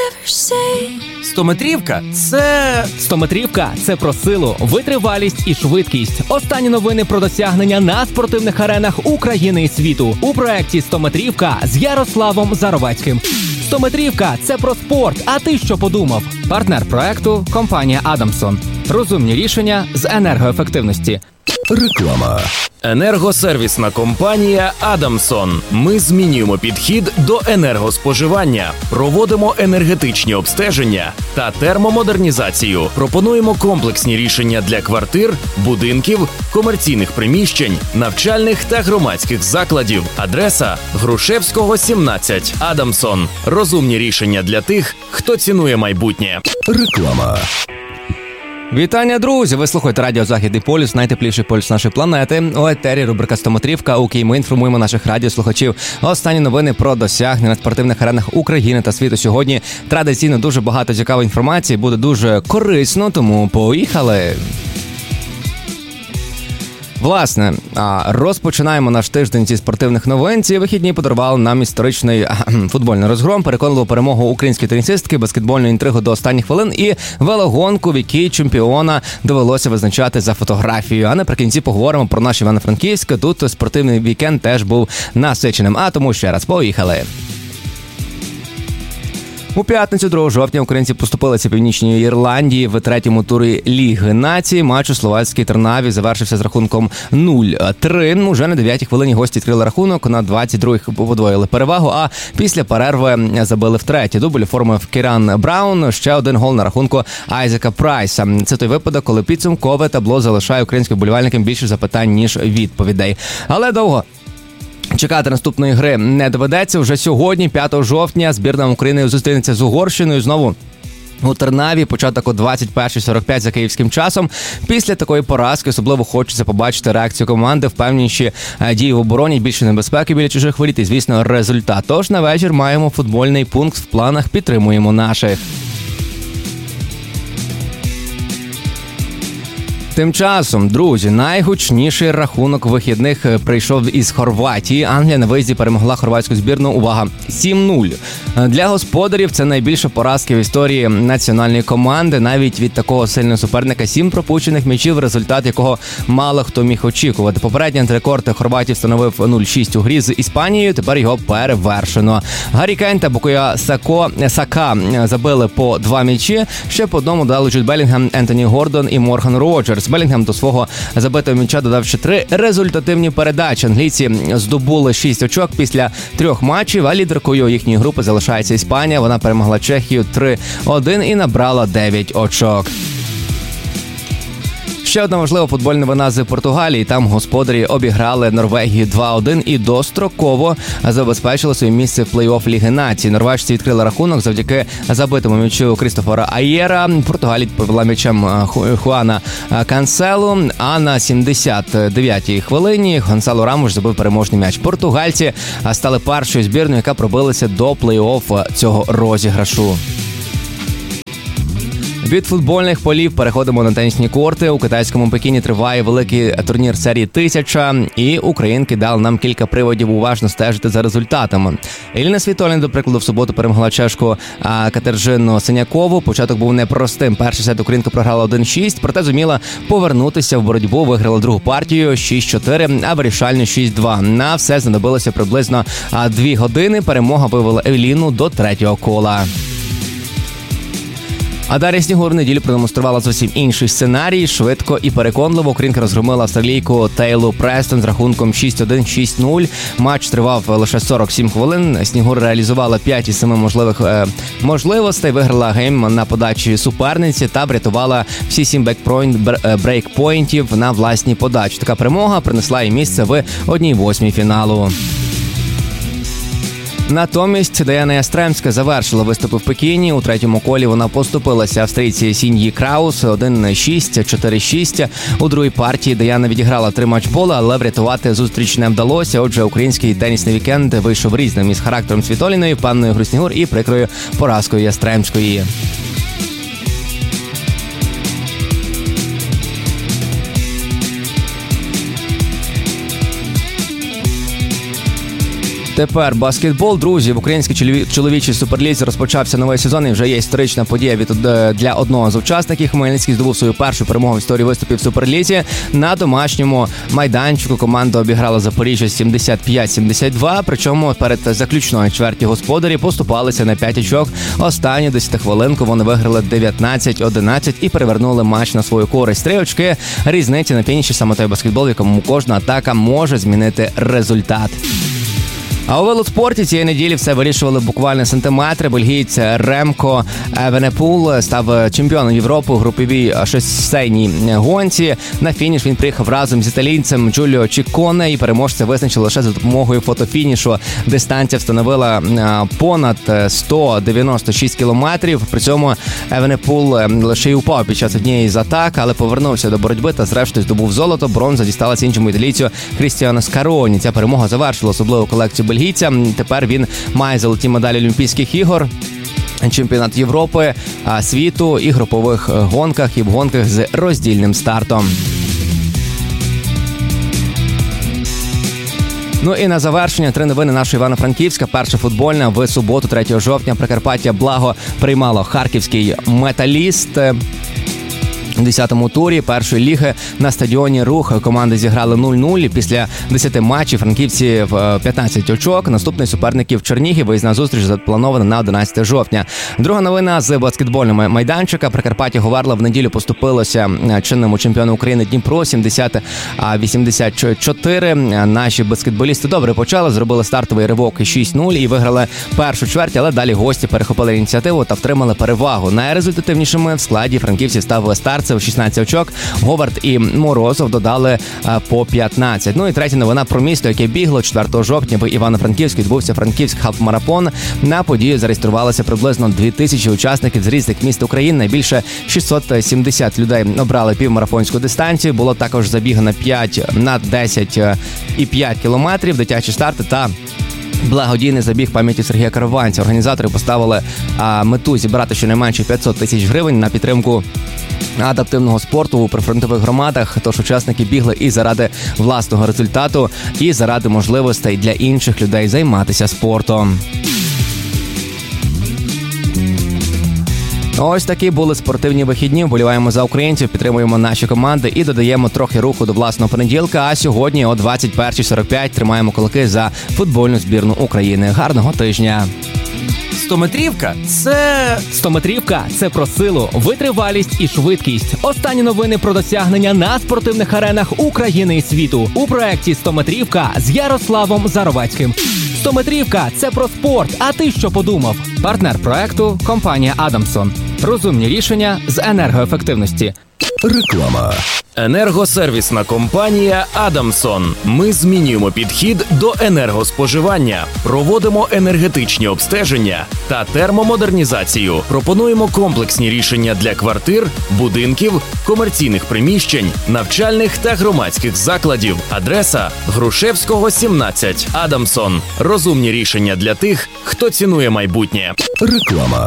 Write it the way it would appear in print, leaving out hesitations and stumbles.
100-метрівка – це... 100-метрівка – це про силу, витривалість і швидкість. Останні новини про досягнення на спортивних аренах України і світу. У проєкті «100-метрівка» з Ярославом Заровецьким. 100-метрівка – це про спорт, а ти що подумав? Партнер проєкту – компанія «Адамсон». Розумні рішення з енергоефективності. Реклама. Енергосервісна компанія «Адамсон». Ми змінюємо підхід до енергоспоживання, проводимо енергетичні обстеження та термомодернізацію. Пропонуємо комплексні рішення для квартир, будинків, комерційних приміщень, навчальних та громадських закладів. Адреса – Грушевського, 17. «Адамсон». Розумні рішення для тих, хто цінує майбутнє. Реклама. Вітання, друзі! Ви слухаєте радіо «Західний полюс», найтепліший полюс нашої планети. У етері рубрика «100-метрівка», у якій ми інформуємо наших радіослухачів останні новини про досягнення на спортивних аренах України та світу. Сьогодні традиційно дуже багато цікавої інформації, буде дуже корисно, тому поїхали! Власне, розпочинаємо наш тиждень зі спортивних новин. Ці вихідні подарували нам історичний футбольний розгром, переконливу перемогу української тенісистки, баскетбольну інтригу до останніх хвилин і велогонку, в якій чемпіона довелося визначати за фотографією. А наприкінці поговоримо про наш Івано-Франківськ. Тут спортивний вікенд теж був насиченим. А тому ще раз поїхали! У п'ятницю 2 жовтня українці поступилися Північній Ірландії в третьому турі Ліги націй. Матч у словацькій Трнаві завершився з рахунком 0-3. Уже на 9-й хвилині гості відкрили рахунок, на 22-й подвоїли перевагу, а після перерви забили втретє. Дубль оформив Кіран Браун, ще один гол на рахунку Айзека Прайса. Це той випадок, коли підсумкове табло залишає українським вболівальникам більше запитань, ніж відповідей. Але довго чекати наступної гри не доведеться. Вже сьогодні, 5 жовтня, збірна України зустрінеться з Угорщиною. Знову у Тернаві, початок о 21:45 за київським часом. Після такої поразки особливо хочеться побачити реакцію команди, впевненіші дії в обороні, більше небезпеки біля чужих воріт і, звісно, результат. Тож на вечір маємо футбольний пункт в планах, підтримуємо наших. Тим часом, друзі, найгучніший рахунок вихідних прийшов із Хорватії. Англія на виїзді перемогла хорватську збірну, увага, 7-0. Для господарів це найбільша поразка в історії національної команди. Навіть від такого сильного суперника 7 пропущених м'ячів, результат якого мало хто міг очікувати. Попередній антирекорд хорватів становив 0-6 у грі з Іспанією, тепер його перевершено. Гаррі Кейн та Букайо Сака забили по 2 м'ячі, ще по одному дали Джуд Белінгем, Ентоні Гордон і Морган Роджерс. Белінгем до свого забитого м'яча додав ще 3 результативні передачі. Англійці здобули 6 очок після 3 матчів, а лідеркою їхньої групи залишається Іспанія. Вона перемогла Чехію 3-1 і набрала 9 очок. Ще одна важлива футбольна новина з Португалії. Там господарі обіграли Норвегію 2-1 і достроково забезпечили своє місце в плей-офф Ліги націй. Норвежці відкрили рахунок завдяки забитому м'ячу Крістофера Аєра. Португалія повела м'ячем Хуана Канселу, а на 79-й хвилині Гонсало Рамош забив переможний м'яч. Португальці стали першою збірною, яка пробилася до плей-офф цього розіграшу. Від футбольних полів переходимо на тенісні корти. У китайському Пекіні триває великий турнір серії 1000, і українки дали нам кілька приводів уважно стежити за результатами. Еліна Світоліна, до прикладу, в суботу перемогла чешку Катержину Синякову. Початок був непростим. Перший сет українка програла 1-6, проте зуміла повернутися в боротьбу, виграла другу партію 6-4, а вирішальну 6-2. На все знадобилося приблизно 2 години. Перемога вивела Еліну до 3-го кола. А Дар'я Снігур в неділю продемонструвала зовсім інший сценарій. Швидко і переконливо українка розгромила австралійку Тейлу Престон з рахунком 6-1, 6-0. Матч тривав лише 47 хвилин. Снігур реалізувала 5 із 7 можливих можливостей, виграла гейм на подачі суперниці та врятувала всі 7 брейкпойнтів на власній подачі. Така перемога принесла їй місце в 1/8 фіналу. Натомість Даяна Ястремська завершила виступи в Пекіні. У третьому колі вона поступилася австрійці Сіньї Краус 1-6, 4-6. У другій партії Даяна відіграла 3 матчболи, але врятувати зустріч не вдалося. Отже, український тенісний вікенд вийшов різним із характером Світоліної, панною грою Снігур і прикрою поразкою Ястремської. Тепер баскетбол, друзі, в українській чоловічій суперлізі розпочався новий сезон і вже є історична подія для одного з учасників. Хмельницький здобув свою першу перемогу в історії виступів в суперлізі. На домашньому майданчику команда обіграла Запоріжжя 75-72, причому перед заключною чверті господарі поступалися на 5 очок. Останню 10-хвилинку вони виграли 19-11 і перевернули матч на свою користь. 3 очки різниці на фініші, саме той баскетбол, в якому кожна атака може змінити результат. А у велоспорті цієї неділі все вирішували буквально сантиметри. Бельгієць Ремко Евенепул став чемпіоном Європи у груповій шосейній гонці. На фініш він приїхав разом з італійцем Джуліо Чіконе і переможця визначили лише за допомогою фотофінішу. Дистанція встановила понад 196 кілометрів. При цьому Евенепул лише й упав під час однієї з атак, але повернувся до боротьби та зрештою здобув золото. Бронза дісталася іншому італійцю Крістіану Скароні. Ця перемога завершила особливу колекцію бельгійця. Тепер він має золоті медалі Олімпійських ігор, чемпіонат Європи, світу і групових гонках, і в гонках з роздільним стартом. Ну і на завершення 3 новини нашої Івано-Франківська. Перша футбольна. В суботу, 3 жовтня, Прикарпаття Благо приймало харківський Металіст. У 10-му турі першої ліги на стадіоні Рух команди зіграли 0-0. Після 10 матчів франківці в 15 очок. Наступний суперників Чернігів. Виїзна зустріч запланована на 11 жовтня. Друга новина з баскетбольного майданчика. Прикарпаття Говерла в неділю поступилося чинному чемпіону України Дніпро 70-84. Наші баскетболісти добре почали, зробили стартовий ривок 6-0 і виграли першу чверть, але далі гості перехопили ініціативу та втримали перевагу. Найрезультативнішими в складі франківців став Старцев 16 очок, Говард і Морозов додали по 15. Ну і третя новина про місто, яке бігло 4 жовтня в Івано-Франківську. Відбувся Франківськ хаф-марафон. На подію зареєструвалося приблизно 2000 учасників з різних міст України. Найбільше 670 людей обрали півмарафонську дистанцію. Було також забіги на 5, на 10 і 5 кілометрів, дитячі старти та благодійний забіг пам'яті Сергія Караванця. Організатори поставили мету зібрати щонайменше 500 тисяч гривень на підтримку адаптивного спорту у прифронтових громадах. Тож учасники бігли і заради власного результату, і заради можливостей для інших людей займатися спортом. Ось такі були спортивні вихідні. Вболіваємо за українців, підтримуємо наші команди і додаємо трохи руху до власного понеділка. А сьогодні о 21:45 тримаємо кулаки за футбольну збірну України. Гарного тижня! 100-метрівка – це... 100-метрівка – це про силу, витривалість і швидкість. Останні новини про досягнення на спортивних аренах України і світу. У проєкті «100-метрівка» з Ярославом Заровецьким. 100-метрівка – це про спорт. А ти що подумав? Партнер проєкту – компанія «Адамсон». Розумні рішення з енергоефективності. Реклама. Енергосервісна компанія «Адамсон». Ми змінюємо підхід до енергоспоживання, проводимо енергетичні обстеження та термомодернізацію. Пропонуємо комплексні рішення для квартир, будинків, комерційних приміщень, навчальних та громадських закладів. Адреса – Грушевського, 17. «Адамсон». Розумні рішення для тих, хто цінує майбутнє. Реклама.